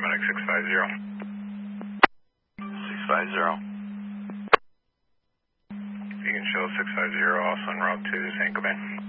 paramedic 650. 650. You can show 650 also en route to San Clemente.